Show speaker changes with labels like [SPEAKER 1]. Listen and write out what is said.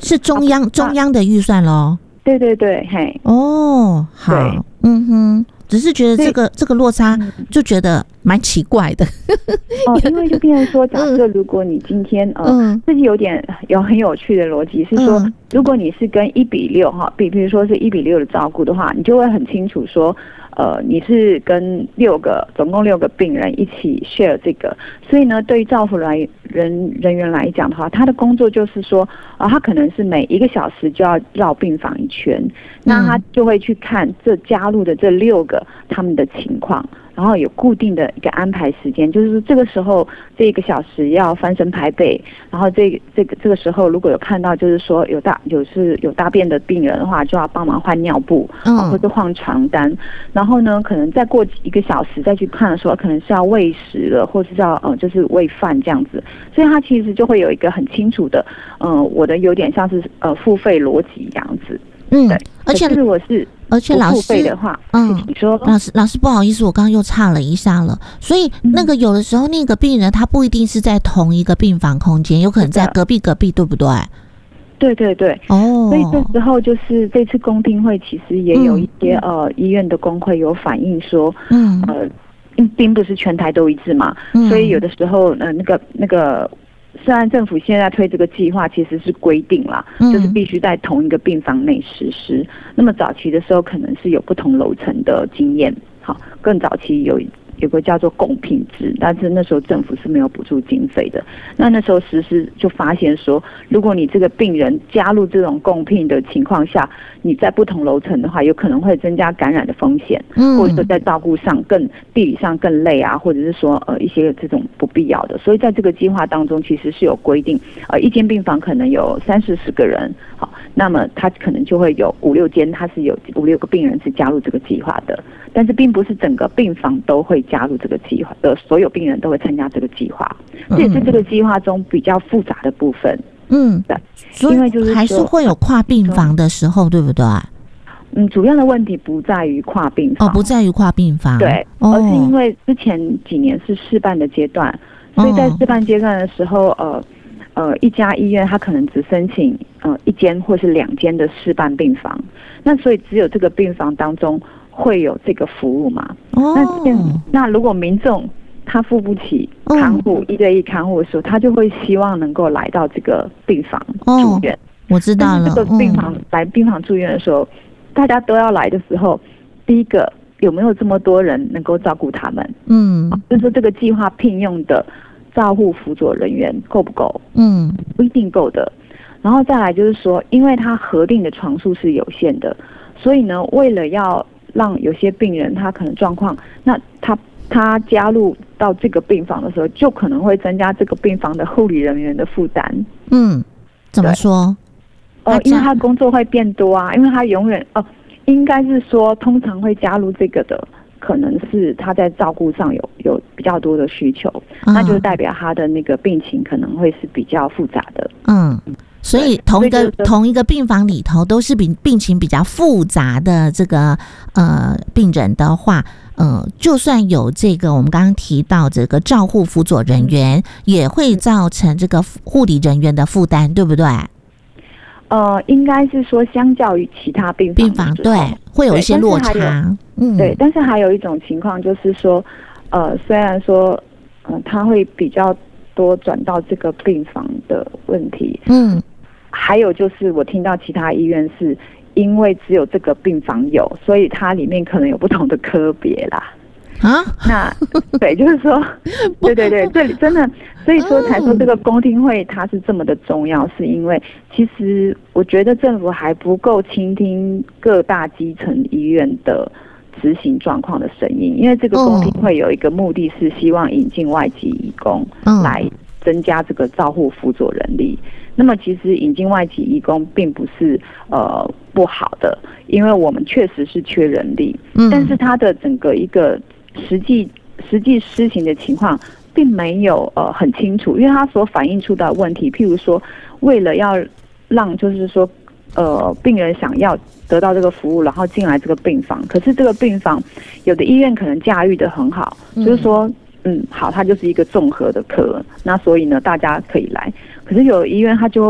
[SPEAKER 1] 是中央的预算咯。
[SPEAKER 2] 对对对，嘿，
[SPEAKER 1] 哦，好，嗯哼，只是觉得这个落差就觉得蛮奇怪的。
[SPEAKER 2] 因为就变成说，假设如果你今天自己有很有趣的逻辑是说，如果你是跟1:6哈，比如说是1:6的照顾的话，你就会很清楚说，你是跟总共6个病人一起 share 这个，所以呢，对于照护人员来讲的话，他的工作就是说，他可能是每1个小时就要绕病房1圈，那他就会去看这加入的这6个他们的情况。然后有固定的一个安排时间，就是说这个时候这1个小时要翻身排背，然后这个时候如果有看到就是说有大便的病人的话，就要帮忙换尿布，或者换床单。然后呢，可能再过1个小时再去看的时候，可能是要喂食了，或者是要就是喂饭这样子。所以它其实就会有一个很清楚的，我的有点像是付费逻辑这样子。对，而且
[SPEAKER 1] 老师
[SPEAKER 2] 付费的话，你说
[SPEAKER 1] 老师不好意思，我刚刚又岔了一下了。所以那个有的时候那个病人他不一定是在同一个病房空间，有可能在隔壁，对不对？
[SPEAKER 2] 对对对，所以这时候就是这次公听会其实也有一些医院的工会有反映说，并不是全台都一致嘛，所以有的时候那个。虽然政府现在推这个计划其实是规定啦，就是必须在同一个病房内实施。那么早期的时候可能是有不同楼层的经验，好，更早期有个叫做共聘制，但是那时候政府是没有补助经费的。那时候实施就发现说，如果你这个病人加入这种共聘的情况下，你在不同楼层的话，有可能会增加感染的风险，或者说在照顾上地理上更累啊，或者是说一些这种不必要的。所以在这个计划当中，其实是有规定，一间病房可能有30-40个人，好，那么他可能就会有5-6间，他是有5-6个病人是加入这个计划的，但是并不是整个病房都会加入这个计划的，所有病人都会参加这个计划，这也是这个计划中比较复杂的部分。对，因为就是
[SPEAKER 1] 还是会有跨病房的时候，对不对？
[SPEAKER 2] 主要的问题不在于跨病房，
[SPEAKER 1] 不在于跨病房，
[SPEAKER 2] 对，而是因为之前几年是试办的阶段，所以在试办阶段的时候，一家医院它可能只申请1间或是2间的试办病房，那所以只有这个病房当中会有这个服务嘛？那如果民众他付不起看护1对1看护的时候，他就会希望能够来到这个病房住院。
[SPEAKER 1] 我知道了。
[SPEAKER 2] 这个来病房住院的时候，大家都要来的时候，第一个有没有这么多人能够照顾他们？就是说这个计划聘用的照护辅佐人员够不够？不一定够的。然后再来就是说，因为他核定的床数是有限的，所以呢，为了要让有些病人他可能状况，那他加入到这个病房的时候，就可能会增加这个病房的护理人员的负担。
[SPEAKER 1] 怎么说？
[SPEAKER 2] 因为他工作会变多啊，因为他永远应该是说通常会加入这个的，可能是他在照顾上有比较多的需求，那就代表他的那个病情可能会是比较复杂的。
[SPEAKER 1] 所以同一个病房里头都是病情比较复杂的这个病人的话，就算有这个我们刚刚提到这个照护辅佐人员，也会造成这个护理人员的负担，对不对？
[SPEAKER 2] 应该是说相较于其他病房
[SPEAKER 1] 对，会有一些落差。
[SPEAKER 2] 对，但是还有一种情况就是说，虽然说他会比较多转到这个病房的问题，还有就是我听到其他医院是因为只有这个病房有，所以它里面可能有不同的科别啦。那对，就是说，对，这里真的，所以说才说这个公听会它是这么的重要，是因为其实我觉得政府还不够倾听各大基层医院的执行状况的声音，因为这个公听会有一个目的是希望引进外籍移工来增加这个照护辅佐人力。那么其实引进外籍移工并不是不好的，因为我们确实是缺人力，但是它的整个一个实际施行的情况并没有很清楚，因为它所反映出的问题，譬如说为了要让就是说病人想要得到这个服务，然后进来这个病房，可是这个病房有的医院可能驾驭得很好，就是说好，它就是一个综合的科，那所以呢大家可以来，可是有的医院它就